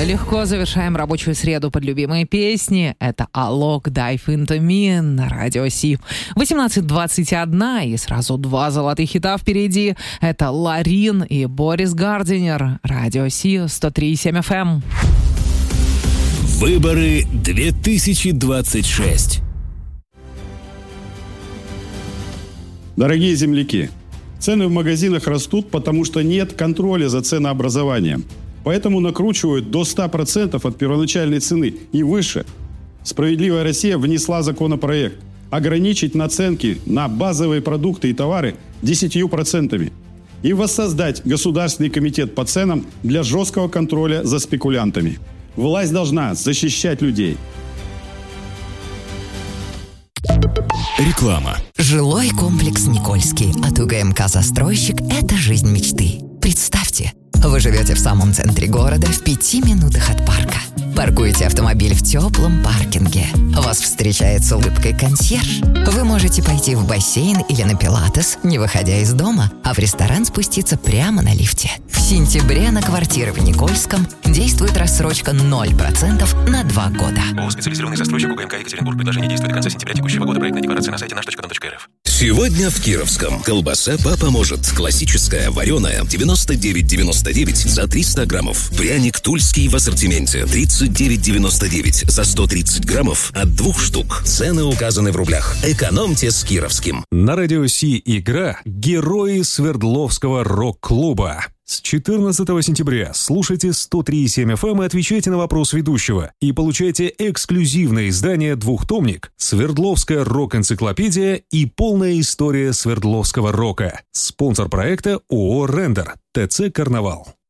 Легко завершаем рабочую среду под любимые песни. Это «Alok Dive Into Me» на Радио Си. 18:21 и сразу два золотых хита впереди. Это Ларин и Борис Гардинер. Радио Си, 103,7 FM. Выборы 2026. Дорогие земляки, цены в магазинах растут, потому что нет контроля за ценообразованием. Поэтому накручивают до 100% от первоначальной цены и выше. «Справедливая Россия» внесла законопроект ограничить наценки на базовые продукты и товары 10% и воссоздать Государственный комитет по ценам для жесткого контроля за спекулянтами. Власть должна защищать людей. Реклама. Жилой комплекс «Никольский» от УГМК «Застройщик» – это жизнь мечты. Представьте, вы живете в самом центре города в 5 минутах от парка. Паркуете автомобиль в теплом паркинге. Вас встречает с улыбкой консьерж. Вы можете пойти в бассейн или на пилатес, не выходя из дома, а в ресторан спуститься прямо на лифте. В сентябре на квартиры в Никольском действует рассрочка 0% на 2 года. ООО «Специализированный застройщик УГМК Екатеринбург». Предложение действует до конца сентября текущего года. Проектная декларация на сайте наш.дом.рф. Сегодня в Кировском. Колбаса «Папа может». Классическая, вареная, 99,99 за 300 граммов. Пряник тульский в ассортименте, 39,99 за 130 граммов от 2 штук. Цены указаны в рублях. Экономьте с Кировским. На Радио Си игра «Герои Свердловского рок-клуба». С 14 сентября слушайте 103,7 FM и отвечайте на вопрос ведущего. И получайте эксклюзивное издание «Двухтомник», Свердловская рок-энциклопедия и полная история Свердловского рока. Спонсор проекта ООО «Рендер», ТЦ «Карнавал».